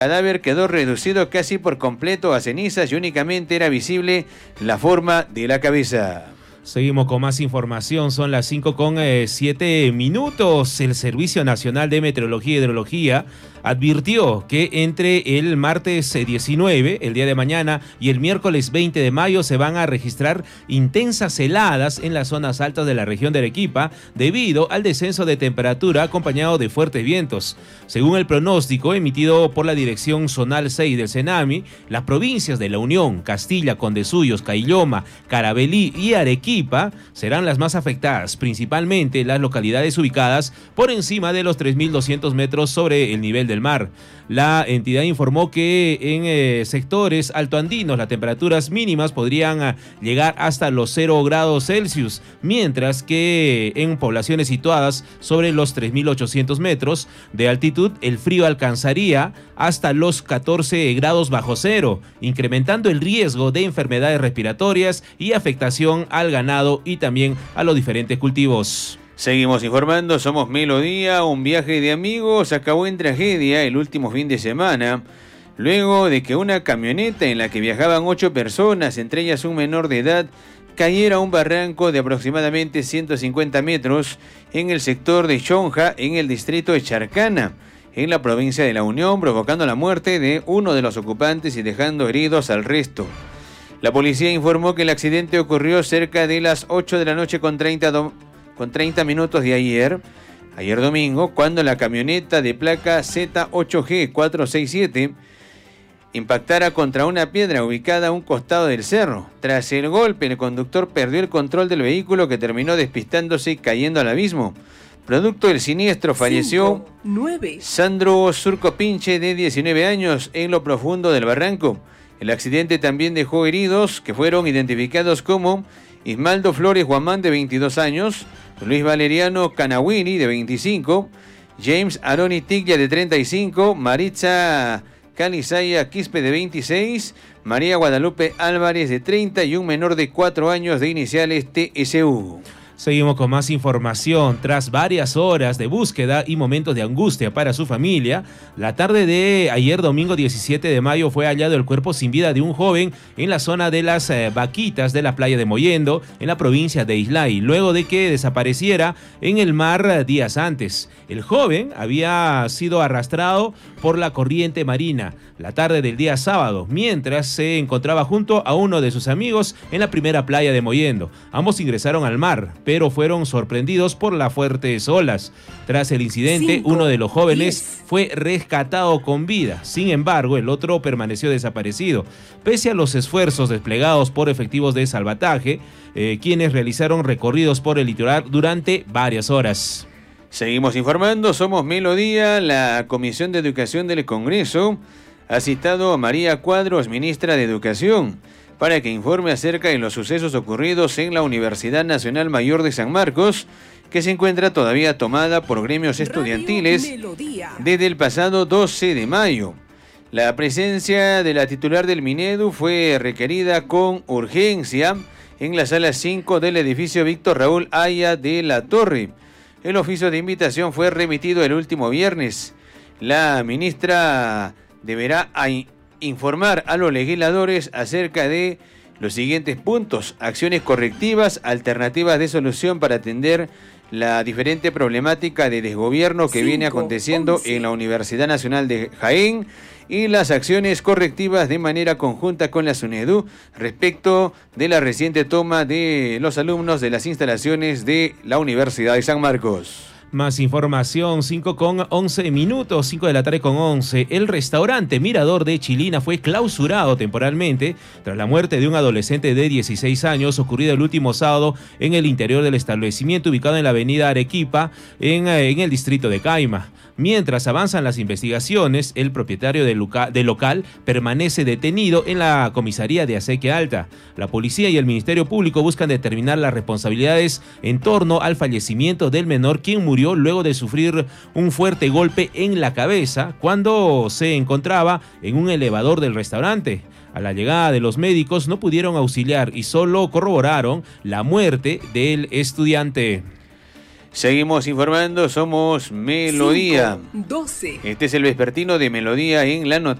El cadáver quedó reducido casi por completo a cenizas y únicamente era visible la forma de la cabeza. Seguimos con más información, son las 5:07. El Servicio Nacional de Meteorología y Hidrología advirtió que entre el martes 19, el día de mañana, y el miércoles 20 de mayo se van a registrar intensas heladas en las zonas altas de la región de Arequipa debido al descenso de temperatura acompañado de fuertes vientos. Según el pronóstico emitido por la Dirección Zonal 6 del CENAMI, las provincias de La Unión, Castilla, Condesuyos, Caylloma, Carabalí y Arequipa serán las más afectadas, principalmente las localidades ubicadas por encima de los 3.200 metros sobre el nivel del mar. La entidad informó que en sectores altoandinos las temperaturas mínimas podrían llegar hasta los 0 grados Celsius, mientras que en poblaciones situadas sobre los 3.800 metros de altitud el frío alcanzaría hasta los 14 grados bajo cero, incrementando el riesgo de enfermedades respiratorias y afectación al ganado y también a los diferentes cultivos. Seguimos informando, somos Melodía. Un viaje de amigos acabó en tragedia el último fin de semana, luego de que una camioneta en la que viajaban 8 personas, entre ellas un menor de edad, cayera a un barranco de aproximadamente 150 metros en el sector de Chonja, en el distrito de Charcana, en la provincia de La Unión, provocando la muerte de uno de los ocupantes y dejando heridos al resto. La policía informó que el accidente ocurrió cerca de las 8 de la noche con 30 minutos de ayer domingo, cuando la camioneta de placa Z8G467 impactara contra una piedra ubicada a un costado del cerro. Tras el golpe, el conductor perdió el control del vehículo, que terminó despistándose y cayendo al abismo. Producto del siniestro falleció Sandro Surco Pinche, de 19 años, en lo profundo del barranco. El accidente también dejó heridos, que fueron identificados como Ismaldo Flores Guamán, de 22 años, Luis Valeriano Canawini, de 25, James Aroni Tiglia, de 35, Maritza Calizaya Quispe, de 26, María Guadalupe Álvarez, de 30, y un menor de 4 años de iniciales TSU. Seguimos con más información. Tras varias horas de búsqueda y momentos de angustia para su familia, la tarde de ayer domingo 17 de mayo fue hallado el cuerpo sin vida de un joven en la zona de las Vaquitas de la playa de Mollendo, en la provincia de Islay, luego de que desapareciera en el mar días antes. El joven había sido arrastrado por la corriente marina la tarde del día sábado, mientras se encontraba junto a uno de sus amigos en la primera playa de Mollendo. Ambos ingresaron al mar, pero fueron sorprendidos por las fuertes olas. Tras el incidente, uno de los jóvenes fue rescatado con vida. Sin embargo, el otro permaneció desaparecido. Pese a los esfuerzos desplegados por efectivos de salvataje, quienes realizaron recorridos por el litoral durante varias horas. Seguimos informando, somos Melodía. La Comisión de Educación del Congreso ha citado a María Cuadros, ministra de Educación, para que informe acerca de los sucesos ocurridos en la Universidad Nacional Mayor de San Marcos, que se encuentra todavía tomada por gremios estudiantiles desde el pasado 12 de mayo. La presencia de la titular del Minedu fue requerida con urgencia en la sala 5 del edificio Víctor Raúl Haya de la Torre. El oficio de invitación fue remitido el último viernes. La ministra deberá informar a los legisladores acerca de los siguientes puntos: acciones correctivas, alternativas de solución para atender la diferente problemática de desgobierno que viene aconteciendo en la Universidad Nacional de Jaén, y las acciones correctivas de manera conjunta con la SUNEDU respecto de la reciente toma de los alumnos de las instalaciones de la Universidad de San Marcos. Más información, 5:11, 5 de la tarde con 11. El restaurante Mirador de Chilina fue clausurado temporalmente tras la muerte de un adolescente de 16 años ocurrido el último sábado en el interior del establecimiento ubicado en la avenida Arequipa, en el distrito de Caima. Mientras avanzan las investigaciones, el propietario del local permanece detenido en la comisaría de Acequia Alta. La policía y el Ministerio Público buscan determinar las responsabilidades en torno al fallecimiento del menor, quien murió luego de sufrir un fuerte golpe en la cabeza cuando se encontraba en un elevador del restaurante. A la llegada de los médicos no pudieron auxiliar y solo corroboraron la muerte del estudiante. Seguimos informando, somos Melodía. 5:12. Este es el vespertino de Melodía en la noticia.